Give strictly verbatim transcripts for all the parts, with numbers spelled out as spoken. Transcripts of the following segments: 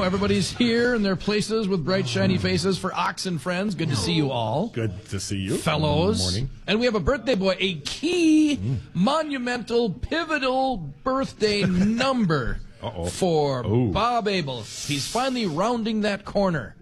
everybody's here in their places with bright, shiny faces for Ox and Friends. Good to see you all. Good to see you. Fellows. Good morning. And we have a birthday boy, a key, mm. monumental, pivotal birthday number Uh-oh. for Ooh. Bob Abel. He's finally rounding that corner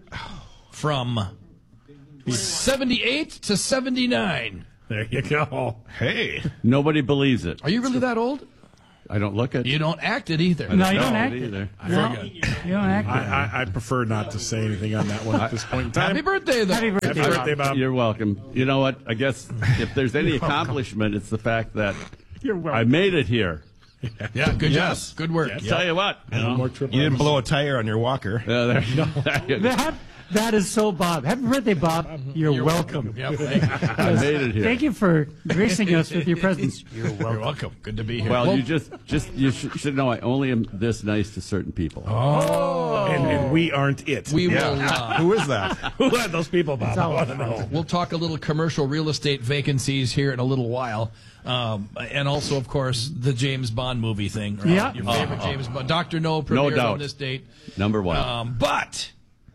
from seventy-eight to seventy-nine. There you go. Hey. Nobody believes it. Are you really that old? I don't look it. You don't act it either. No, you don't know act it it. either. No, you don't act it. I, I, I prefer not to say anything on that one at this point in time. Happy birthday, though. Happy birthday, Happy Bob. birthday, Bob. You're welcome. You know what? I guess if there's any accomplishment, it's the fact that You're welcome. I made it here. Yeah, good Yes. job. Good work. Yes. Yep. Tell you what. You know, More trip You didn't on blow a tire on your walker. uh, there you go. That, that is so Bob. Happy birthday, Bob. You're, You're welcome. welcome. Yep, thank you. I made it here. Thank you for gracing us with your presence. You're welcome. You're welcome. Good to be here. Well, you just, just you sh- should know I only am this nice to certain people. Oh. And, and we aren't it. We Yeah. will. Uh, Who is that? Who are those people, Bob? I want to know. We'll talk a little commercial real estate vacancies here in a little while. Um, and also, of course, the James Bond movie thing. Right? Yeah. Your favorite James Bond. Doctor No premieres doubt. on this date. Number one. Um, but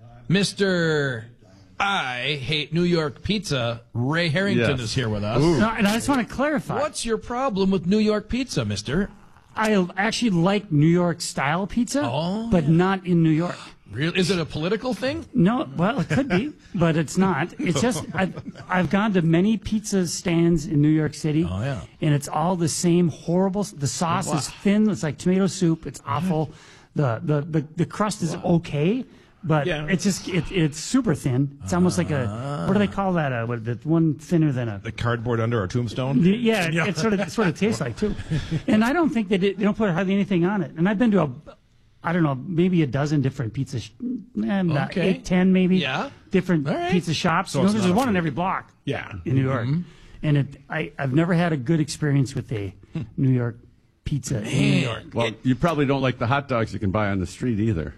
Mister I Hate New York Pizza, Ray Harrington Yes. is here with us. No, and I just want to clarify. What's your problem with New York pizza, mister? I actually like New York style pizza, Oh. but not in New York. Real, is it a political thing? No, well, it could be, but it's not. It's just I've, I've gone to many pizza stands in New York City, Oh, yeah. and it's all the same horrible. The sauce Wow. is thin. It's like tomato soup. It's awful. The the the, the crust is okay, but Yeah. it's just it, it's super thin. It's almost like a what do they call that? Uh, what, the one thinner than a. The cardboard under our tombstone? Yeah, it, it sort of it sort of tastes like too, and I don't think they did, they don't put hardly anything on it. And I've been to a, I don't know, maybe a dozen different pizza, sh- eh, about Okay. eight, ten maybe, Yeah. different All right. pizza shops. So You know, it's there's not a one in food. every block. Yeah. in New York, and it I I've never had a good experience with a New York pizza in New York. Well, you probably don't like the hot dogs you can buy on the street either.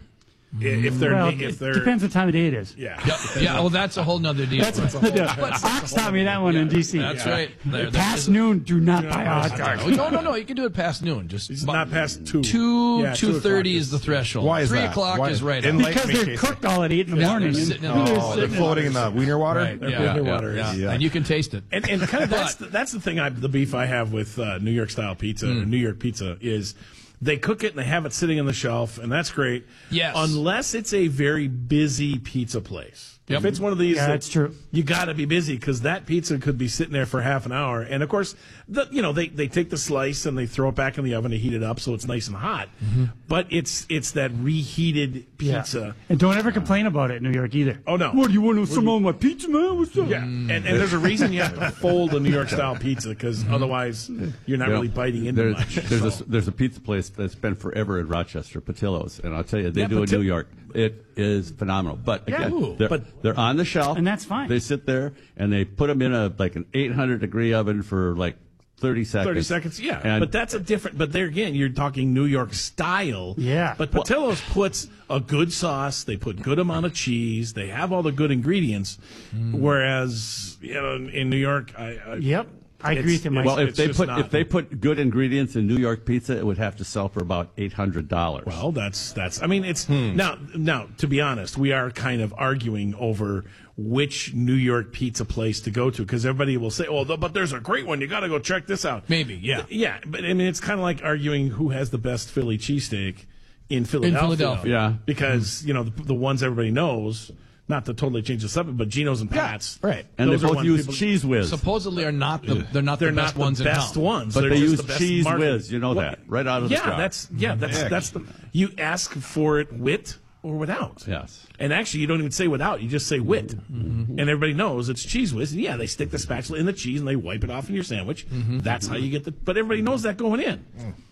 If they're, Well, if it they're, depends what time of day it is. yeah. Yeah, yeah. Well, that's a whole nother deal. That's what Ox taught me that one in D C. That's Yeah. right. There, there Past is- noon, do not buy buy hot hot dogs. Oh, no, no, no. You can do it past noon. Just It's bu- not past two. Two Yeah, two thirty o'clock is the threshold. Why is Three that? o'clock Why- is right. in up. Lake Because they're Vacation. cooked all at eight in the Yeah, morning. they're and- sitting in Oh, the- they're sitting in floating in the wiener water? Right, They're yeah, putting yeah, water in. yeah. Yeah. And you can taste it. And, and kind of that's the, that's the thing. I the beef I have with uh, New York style pizza, Hmm. or New York pizza, is they cook it and they have it sitting on the shelf, and that's great. Yes. Unless it's a very busy pizza place. Yep. If it's one of these, Yeah, that that's true. You got to be busy because that pizza could be sitting there for half an hour. And of course, the, you know they, they take the slice and they throw it back in the oven to heat it up so it's nice and hot. But it's it's that reheated Yeah. pizza. And don't ever complain about it in New York either. Oh, no. What do you want some on my pizza, man? What's up? Yeah, and, and there's a reason you have to fold a New York style pizza because otherwise you're not You know, really biting into there- much. There's So- a there's a pizza place that's been forever in Rochester, Patillo's, and I'll tell you, they Yeah, do in Patil- New York. It is phenomenal. But Yeah. again, Ooh. they're, But- they're on the shelf, And that's fine. They sit there and they put them in a like an eight hundred degree oven for like thirty seconds. thirty seconds, yeah. And- but that's a different, but there again, you're talking New York style. Yeah. But Patillo's puts a good sauce, they put good amount of cheese, they have all the good ingredients. Whereas, you know, in, in New York, I, I Yep. I agree with you, Mike. well, if it's they just put not- if they put good ingredients in New York pizza, it would have to sell for about eight hundred dollars. Well, that's that's. I mean, it's now. Now, to be honest, we are kind of arguing over which New York pizza place to go to because everybody will say, "Oh, but there's a great one. You got to go check this out." Maybe, yeah. yeah. But I mean, it's kind of like arguing who has the best Philly cheesesteak in Philadelphia. Philadelphia. Yeah. because you know the, the ones everybody knows. Not to totally change the subject, but Geno's and Pat's, right. and those they are both ones use people- Cheese Whiz. Supposedly are not the they're not They're the not best the ones best in town. ones, But They're they just use the best Cheese marketing. Whiz. You know Well, that right out of the yeah, jar. that's yeah, that's that's the you ask for it with or without. Yes. And actually, you don't even say without; you just say with, and everybody knows it's Cheese Whiz. And yeah, they stick the spatula in the cheese and they wipe it off in your sandwich. That's how you get the. But everybody knows that going in.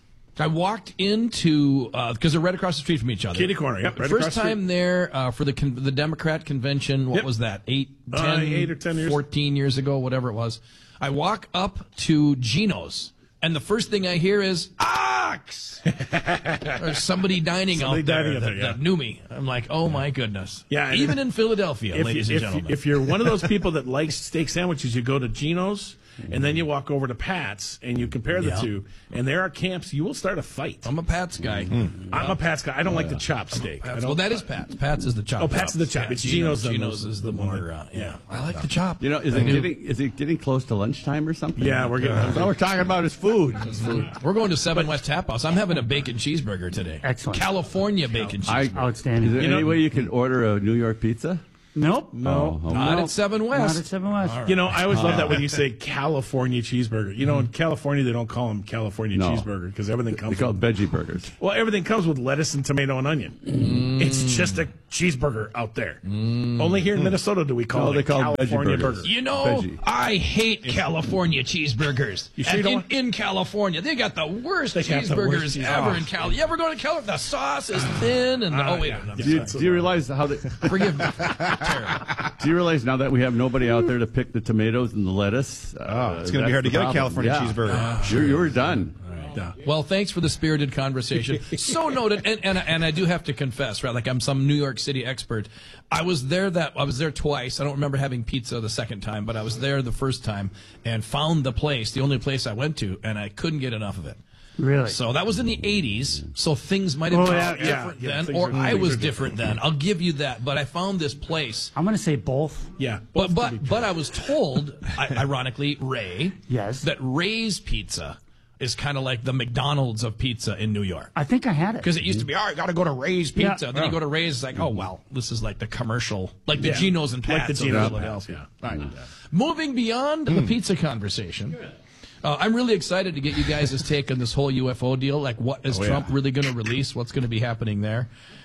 I walked into because they're right across the street from each other. Kitty corner, yep, right First across the time street. there uh, for the con- the Democrat convention. What Yep. was that? Eight, Uh, ten, eight or ten years. fourteen years ago, whatever it was. I walk up to Geno's, and the first thing I hear is Ox. There's somebody dining Somebody out there, dining out that, there, yeah. that knew me. I'm like, oh my goodness. Yeah, and even if- in Philadelphia, If, ladies you, and if, gentlemen. if you're one of those people that likes steak sandwiches, you go to Geno's. and then you walk over to Pat's and you compare the Yeah. two, and there are camps you will start a fight. I'm a Pat's guy. I'm a Pat's guy. I don't like the chop steak. I Pat's. don't, Well, that is Pat's. Pat's is the chop. Oh, Pat's is the chop. Yeah, It's Geno's. Geno's the- is the the one more. that- Uh, yeah, I like the chop. You know, is it getting is it getting close to lunchtime or something? Yeah, we're getting. All we're talking about is food. We're going to Seven West Tap House. I'm having a bacon cheeseburger today. Excellent. California bacon I, cheeseburger. Outstanding. Is there You know- any way you can order a New York pizza? Nope. No. Oh, Not Nope. at Seven Not West. at Seven West. You know, I always love that when you say California cheeseburger. You know, in California they don't call them California No. cheeseburger because everything They comes. call with, it veggie burgers. well, everything comes with lettuce and tomato and onion. It's just a cheeseburger out there. Only here in Minnesota do we call No, it they a call them veggie California burgers. burger. You know, Veggie. I hate California cheeseburgers. You sure you And don't in, in California, they got the worst They got the cheeseburgers worst cheese- ever oh. in California. You ever go to California? The sauce is thin, and Ah, oh wait, yeah. a minute. Do you, so do you realize how they, Forgive me. Terrible. do you realize now that we have nobody out there to pick the tomatoes and the lettuce? Uh, Oh, it's going to be that's hard to the get a problem. California Yeah. cheeseburger. You're, you're done. Yeah. Well, thanks for the spirited conversation. So noted, and, and and I do have to confess, right? Like I'm some New York City expert. I was there that I was there twice. I don't remember having pizza the second time, but I was there the first time and found the place, the only place I went to, and I couldn't get enough of it. Really? So that was in the eighties. So things might have Oh, been yeah, different yeah, yeah, then, things or are- I things was are different then. I'll give you that. But I found this place. I'm going to say both. Yeah. But both could be but but I was told, I- ironically, Ray, Yes. that Ray's Pizza is kind of like the McDonald's of pizza in New York. I think I had it. Because it used to be, oh, I got to go to Ray's Yeah. Pizza. Then you go to Ray's, it's like, oh, well, this is like the commercial, like the Yeah. Geno's and Like Pat's the of Geno's and Philadelphia. Pat's, yeah. All right. Moving beyond the pizza conversation, uh, I'm really excited to get you guys' take on this whole U F O deal. Like, what is Oh, Trump yeah. really going to release? What's going to be happening there?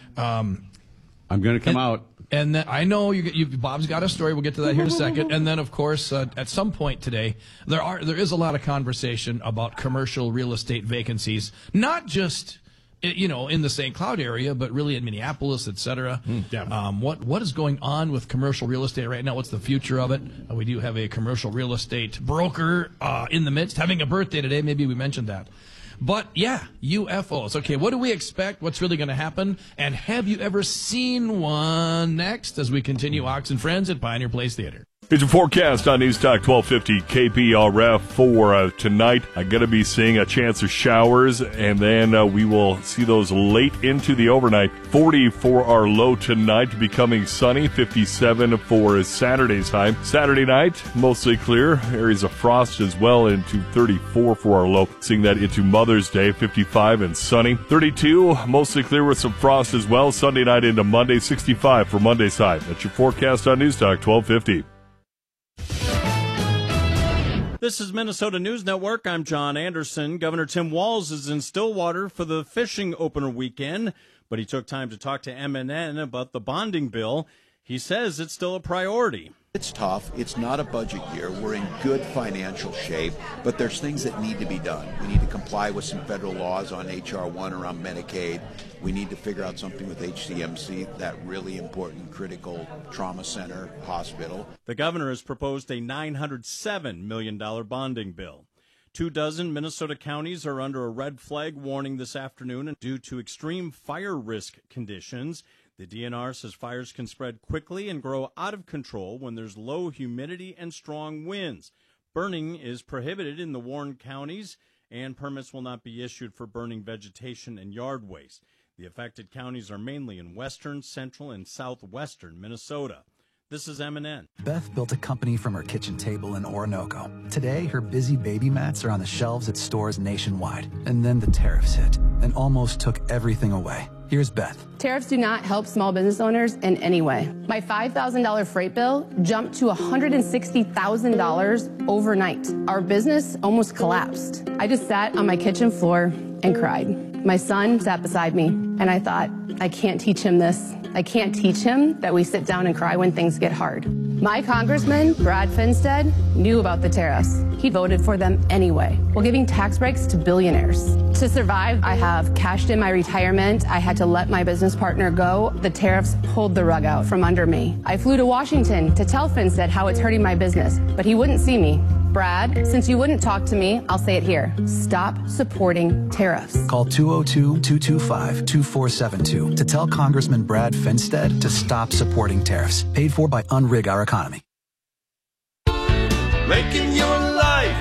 Um, I'm going to come and, out. And then, I know you, you, Bob's got a story. We'll get to that here in a second. And then, of course, uh, at some point today, there are there is a lot of conversation about commercial real estate vacancies, not just i- you know in the Saint Cloud area, but really in Minneapolis, et cetera. yeah. Um, what what is going on with commercial real estate right now? What's the future of it? Uh, we do have a commercial real estate broker uh, in the midst, having a birthday today. Maybe we mentioned that. But yeah, U F Os. Okay, what do we expect? What's really going to happen? And have you ever seen one? Next, as we continue Ox and Friends at Pioneer Place Theater. It's a forecast on News Talk twelve fifty K P R F for uh, tonight. I'm going to be seeing a chance of showers, and then uh, we will see those late into the overnight. forty for our low tonight, becoming sunny. fifty-seven for Saturday's high. Saturday night, mostly clear. Areas of frost as well into thirty-four for our low. Seeing that into Mother's Day, fifty-five and sunny. thirty-two, mostly clear with some frost as well. Sunday night into Monday, sixty-five for Monday's high. That's your forecast on News Talk twelve fifty. This is Minnesota News Network. I'm John Anderson. Governor Tim Walz is in Stillwater for the fishing opener weekend, but he took time to talk to M N N about the bonding bill. He says it's still a priority. It's tough. It's not a budget year. We're in good financial shape, but there's things that need to be done. We need to comply with some federal laws on H R one around Medicaid. We need to figure out something with H C M C, that really important critical trauma center hospital. The governor has proposed a nine hundred seven million dollars bonding bill. Two dozen Minnesota counties are under a red flag warning this afternoon due to extreme fire risk conditions. The D N R says fires can spread quickly and grow out of control when there's low humidity and strong winds. Burning is prohibited in the Warren counties, and permits will not be issued for burning vegetation and yard waste. The affected counties are mainly in western, central, and southwestern Minnesota. This is M N N. Beth built a company from her kitchen table in Orinoco. Today, her busy baby mats are on the shelves at stores nationwide. And then the tariffs hit and almost took everything away. Here's Beth. Tariffs do not help small business owners in any way. My five thousand dollars freight bill jumped to one hundred sixty thousand dollars overnight. Our business almost collapsed. I just sat on my kitchen floor and cried. My son sat beside me, and I thought, I can't teach him this. I can't teach him that we sit down and cry when things get hard. My congressman, Brad Finstead, knew about the tariffs. He voted for them anyway, while giving tax breaks to billionaires. To survive, I have cashed in my retirement. I had to let my business partner go. The tariffs pulled the rug out from under me. I flew to Washington to tell Finstead how it's hurting my business, but he wouldn't see me. Brad, since you wouldn't talk to me, I'll say it here. Stop supporting tariffs. Call two oh two, two two five, two four seven two to tell Congressman Brad Finstead to stop supporting tariffs. Paid for by Unrig Our Economy. Making your life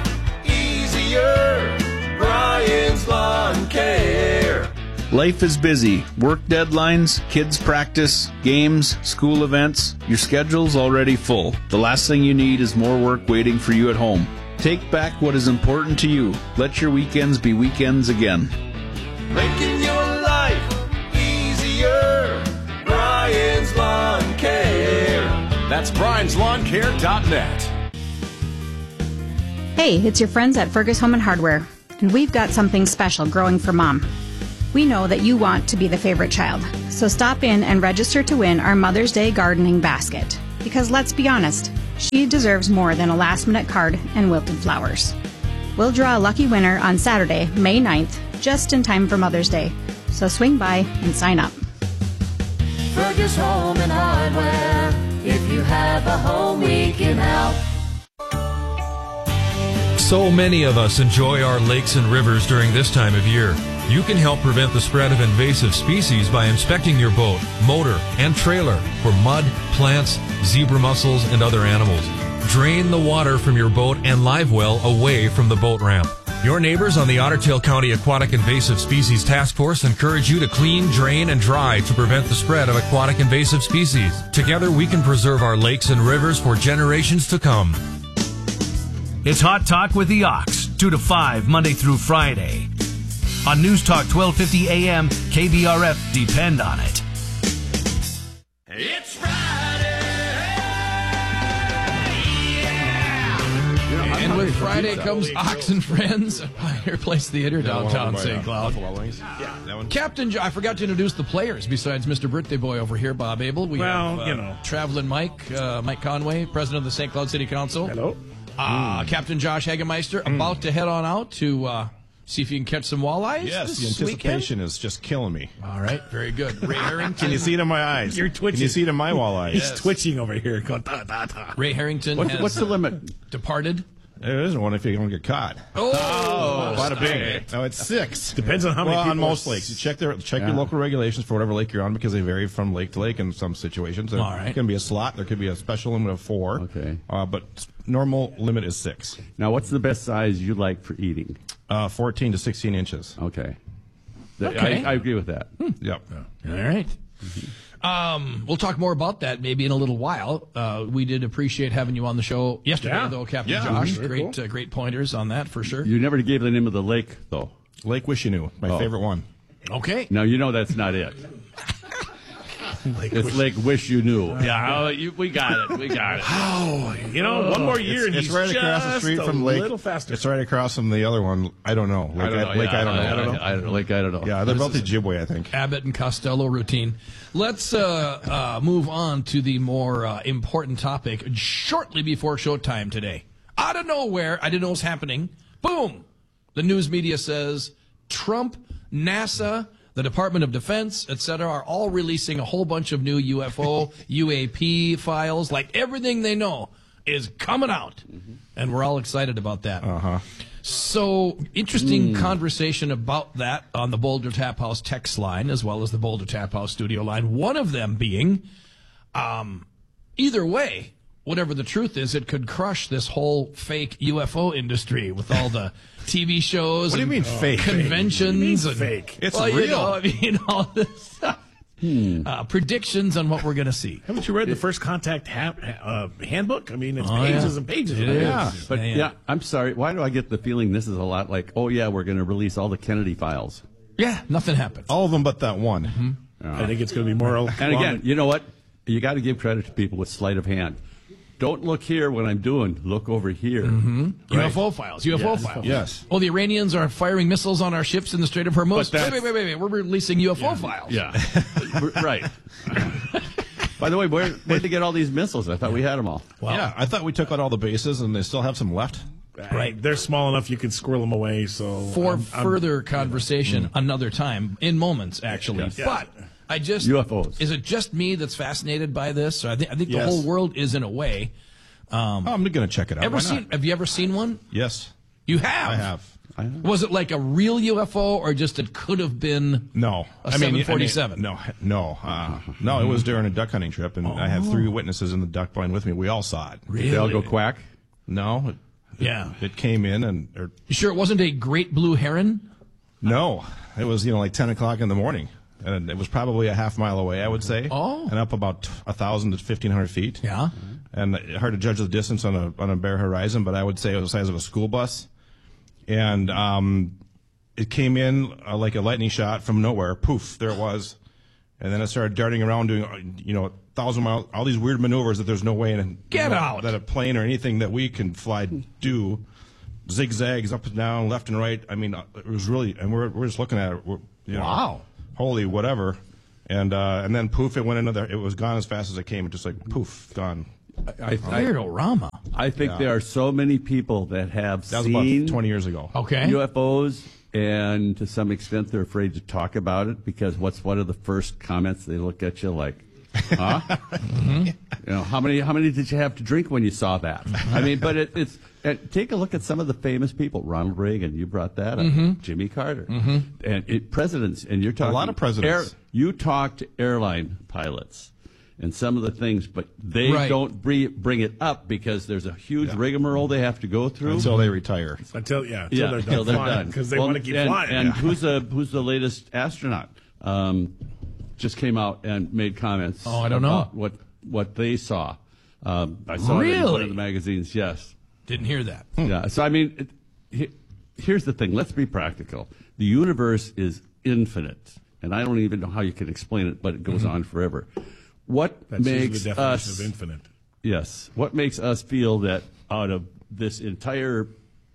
easier. Brian's Lawn Care. Life is busy. Work deadlines, kids practice, games, school events. Your schedule's already full. The last thing you need is more work waiting for you at home. Take back what is important to you. Let your weekends be weekends again. Making your life easier. Brian's Lawn Care. That's Brian's Lawn Care dot net. Hey, it's your friends at Fergus Home and Hardware, and we've got something special growing for Mom. We know that you want to be the favorite child, so stop in and register to win our Mother's Day gardening basket. Because let's be honest, she deserves more than a last-minute card and wilted flowers. We'll draw a lucky winner on Saturday, May ninth, just in time for Mother's Day. So swing by and sign up. Fergus Home and Hardware. If you have a home we can help. So many of us enjoy our lakes and rivers during this time of year. You can help prevent the spread of invasive species by inspecting your boat, motor, and trailer for mud, plants, zebra mussels, and other animals. Drain the water from your boat and live well away from the boat ramp. Your neighbors on the Otter Tail County Aquatic Invasive Species Task Force encourage you to clean, drain, and dry to prevent the spread of aquatic invasive species. Together, we can preserve our lakes and rivers for generations to come. It's Hot Talk with the Ox, two to five, Monday through Friday. On News Talk twelve fifty A M, K B R F, depend on it. It's Friday. Yeah. And with Friday comes Ox and Friends at Pioneer Place Theater, downtown Saint Cloud. Yeah, that one. Captain, jo- I forgot to introduce the players besides Mister Birthday Boy over here, Bob Abel. We well, have, uh, you know, Traveling Mike, uh, Mike Conway, president of the Saint Cloud City Council. Hello. Uh, mm. Captain Josh Hagemeister, mm. about to head on out to uh, see if you can catch some walleyes. Yes, this the anticipation weekend? is just killing me. All right, very good. Ray Harrington. Can you see it in my eyes? You're twitching. Can you see it in my walleyes? He's Yes. twitching over here. Going, da, da, da. Ray Harrington. What, has, what's the uh, limit? Departed. There isn't one if you don't get caught. Oh, oh bada bing. it. No, it's six. Depends on how many well, people. on most lakes. You check their check Yeah. your local regulations for whatever lake you're on because they vary from lake to lake in some situations. There All right. can be a slot. There could be a special limit of four. Okay. Uh, but normal limit is six. Now, what's the best size you like for eating? Uh, fourteen to sixteen inches. Okay. The- Okay. I, I agree with that. Hmm. Yep. All right. Um, we'll talk more about that maybe in a little while. Uh, we did appreciate having you on the show yesterday, Yeah. though, Captain Yeah. Josh. Very Great, cool. uh, great pointers on that for sure. You never gave the name of the lake, though. Lake Wishinu, my Oh. favorite one. Okay. Now, you know that's not it. It's Lake Wish You Knew. Yeah, oh, you, we got it. We got it. Oh, you know, one more year, and It's, he's it's right across the just street a from Lake. little faster. It's right across from the other one. I don't know. Lake, I don't know. Lake, yeah, I don't know. I don't know. I don't know. Lake, I don't know. Yeah, they're both Ojibwe, I think. Abbott and Costello routine. Let's uh, uh, move on to the more uh, important topic shortly before showtime today. Out of nowhere, I didn't know what was happening. Boom! The news media says Trump, NASA, the Department of Defense, et cetera, are all releasing a whole bunch of new U F O, U A P files. Like everything they know is coming out. Mm-hmm. And we're all excited about that. Uh-huh. So, interesting mm. conversation about that on the Boulder Tap House text line as well as the Boulder Tap House studio line. One of them being, um, either way, whatever the truth is, it could crush this whole fake U F O industry with all the T V shows. What do you and mean fake? Conventions. What do you mean and, fake? It's well, real. You know, I mean, all this stuff. Hmm. Uh, predictions on what we're going to see. Haven't you read the First Contact ha- uh, handbook? I mean, it's Oh, pages yeah. and pages. It of is. Yeah, but Yeah, yeah. yeah. I'm sorry. Why do I get the feeling this is a lot like, oh, yeah, we're going to release all the Kennedy files? Yeah, nothing happened. All of them but that one. Mm-hmm. I think it's going to be more. And again, you know what? You got to give credit to people with sleight of hand. Don't look here when I'm doing. Look over here. Mm-hmm. Right. U F O files. U F O Yes. files. Yes. Oh, the Iranians are firing missiles on our ships in the Strait of Hormuz. But that's- Wait, wait, wait, wait. We're releasing U F O files. Yeah. Right. By the way, where where'd they get all these missiles? I thought we had them all. Well, yeah, I thought we took out all the bases and they still have some left. Right, they're small enough you can squirrel them away. So for I'm- I'm- further conversation another time, in moments, actually. Yes. But I just U F Os. Is it just me that's fascinated by this? Or I think I think the Yes. whole world is in a way. Um, Oh, I'm going to check it out. ever Why not? seen? Have you ever seen one? Yes, You have. I have. Was it like a real U F O, or just it could have been? No, A I mean, seven forty-seven. I mean, no, no, uh, no. It was during a duck hunting trip, and I had three witnesses in the duck blind with me. We all saw it. Really? They all go quack. No, Yeah. It came in and or, You sure it wasn't a great blue heron? no, it was you know like ten o'clock in the morning, and it was probably a half mile away, I would say. Oh. And up about a thousand to fifteen hundred feet. Yeah. And hard to judge the distance on a on a bare horizon, but I would say it was the size of a school bus. And um, it came in uh, like a lightning shot from nowhere. Poof, there it was. And then it started darting around doing, you know, thousand mile, all these weird maneuvers that there's no way in, Get you know, out. that a plane or anything that we can fly do. Zigzags up and down, left and right. I mean, it was really, and we're we're just looking at it. We're, you know, Wow. Holy whatever. And uh, and then poof, it went into there. It was gone as fast as it came. It just like poof, gone. I, I, Weirdo-rama. I think Yeah. there are so many people that have That was seen about twenty years ago. Okay. U F Os, and to some extent they're afraid to talk about it because what's one of the first comments they look at you like, huh? Mm-hmm. You know, how many how many did you have to drink when you saw that? I mean, but it, it's and take a look at some of the famous people. Ronald Reagan, you brought that up. Mhm. Jimmy Carter, Mhm. and it, presidents, and you're talking lot of presidents. Air, you talk to airline pilots. And some of the things, but they Right. don't bring, bring it up because there's a huge rigmarole they have to go through Until they retire. Until yeah, until yeah, they're till done they're flying done because they Well, want to keep and, flying. And yeah. who's the who's the latest astronaut? Um, just came out and made comments. Oh, I don't know. about what what they saw. Um, I saw it in one Really? of the magazines. Yes. Didn't hear that. Yeah. So I mean, it, he, here's the thing. Let's be practical. The universe is infinite, and I don't even know how you can explain it, but it goes on forever. What That's usually makes the definition us of infinite. Yes. What makes us feel that out of this entire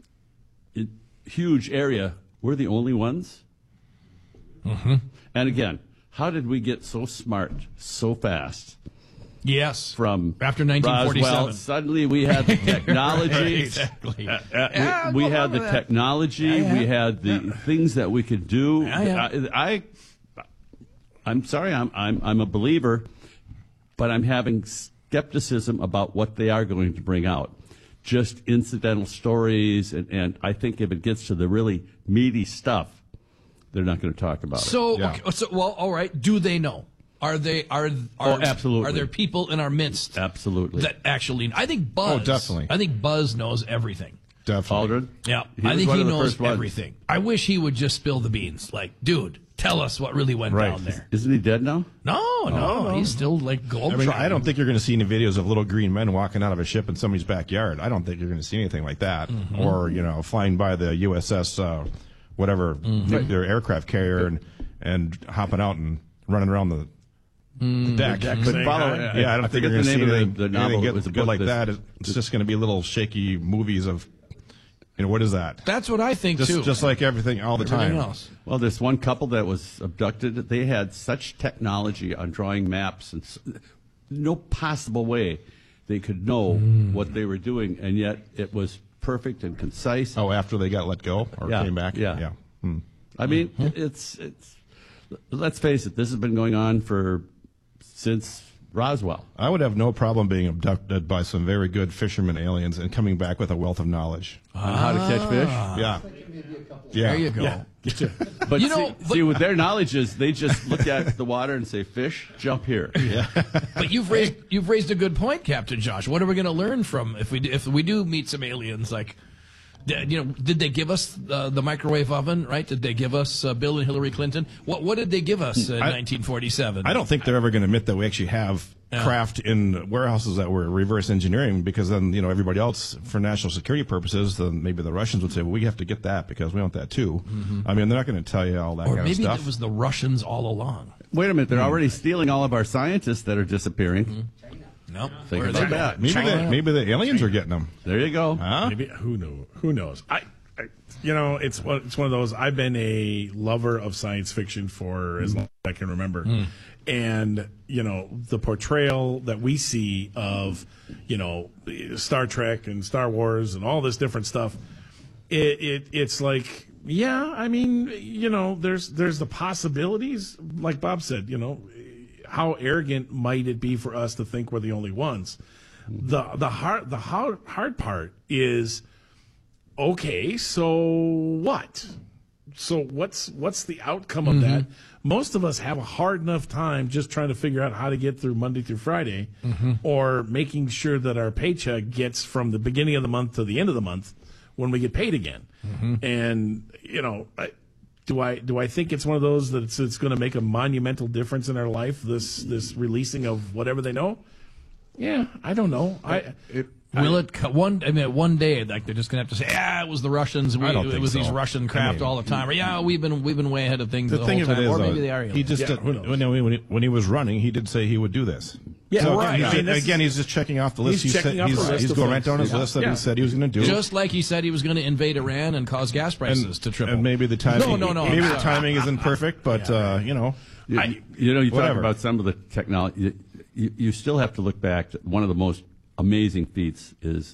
i- huge area, we're the only ones? Mm-hmm. And again, how did we get so smart so fast? Yes. From After nineteen forty-seven. Roswell, suddenly we had the technology. Right, exactly. Uh, uh, Yeah, we we go had along the with that. technology. Yeah, yeah. We had the things that we could do. Yeah, yeah. I, I, I'm sorry. I'm I'm I'm a believer, but I'm having skepticism about what they are going to bring out. Just incidental stories, and, and I think if it gets to the really meaty stuff, they're not going to talk about So, it. okay, so, well, all right. Do they know? Are they are are Oh, absolutely. Are there people in our midst Absolutely. that actually? I think Buzz. Oh, definitely. I think Buzz knows everything. Definitely. Aldrin? Yeah, He I was think one he of the knows first ones. everything. I wish he would just spill the beans. Like, dude, tell us what really went Right. down there. Isn't he dead now? No, no, he's still like gold. I mean, I don't think you're going to see any videos of little green men walking out of a ship in somebody's backyard. I don't think you're going to see anything like that. Mm-hmm. Or, you know, flying by the U S S, uh, whatever, Mm-hmm. nuclear aircraft carrier and, and hopping out and running around the, the deck. deck. But Saying follow, hi. yeah, I don't I think forget you're going to the see name of the- anything, the anything novel. good, It was a good book like that- that. It's just going to be little shaky movies of, you know, what is that? That's what I think Just, too. just like everything all the Everything time. else. Well, there's one couple that was abducted. They had such technology on drawing maps, and s- no possible way they could know Mm. what they were doing, and yet it was perfect and concise. Oh, after they got let go or Yeah, came back? yeah. Yeah. Hmm. I mean, it's it's. Let's face it. This has been going on for since Roswell. I would have no problem being abducted by some very good fisherman aliens and coming back with a wealth of knowledge. On how to catch fish. Yeah. Yeah. There you go. Yeah. Get you. But You see, know, but- see, with their knowledge is they just look at the water and say, "Fish, jump here." Yeah. But you've raised you've raised a good point, Captain Josh. What are we going to learn from if we if we do meet some aliens? Like, d- you know, did they give us uh, the microwave oven? Right? Did they give us uh, Bill and Hillary Clinton? What what did they give us in I- nineteen forty-seven? I don't think they're ever going to admit that we actually have Yeah. craft in warehouses that were reverse engineering, because then, you know, everybody else, for national security purposes, then maybe the Russians would say, well, we have to get that because we want that too. I mean, they're not going to tell you all that Or kind of maybe stuff. it was the Russians all along. Wait a minute, they're already stealing all of our scientists that are disappearing. No, Think Where are about they? that. maybe, China. the, maybe the aliens are getting them. There you go. Huh? Maybe who know who knows. I, I you know it's one it's one of those. I've been a lover of science fiction for as long as I can remember, and you know the portrayal that we see of you know Star Trek and Star Wars and all this different stuff. It, it it's like yeah, I mean you know there's there's the possibilities, like Bob said. You know how arrogant might it be for us to think we're the only ones? The the hard the hard hard part is okay, so what? So what's what's the outcome of that? Most of us have a hard enough time just trying to figure out how to get through Monday through Friday, or making sure that our paycheck gets from the beginning of the month to the end of the month, when we get paid again. Mm-hmm. And, you know, I, do I do I think it's one of those that it's, it's going to make a monumental difference in our life, this this releasing of whatever they know? Yeah, I don't know. I It, Will it co- one? I mean, one day, like they're just gonna have to say, "Yeah, it was the Russians. We, I don't it think was so. these Russian craft I mean, all the time." Or, yeah, we've been we've been way ahead of things the the, thing whole of it time. is, or maybe though, they are. he just Yeah, did, who knows? when, when, he, when he was running, he did say he would do this. Yeah, so right. Again, I he's, mean, that's- again, he's just checking off the list. He's He checking said, off he's, the list he's of going right things. down his Yeah. list that Yeah. he said he was going to do. Just like he said he was going to invade Iran and cause gas prices and, to triple. and maybe the timing, No, no, no. maybe I'm the sorry. timing isn't perfect, but uh, you know, You, I- you know, you talk whatever. about some of the technology. You, you still have to look back. To one of the most amazing feats is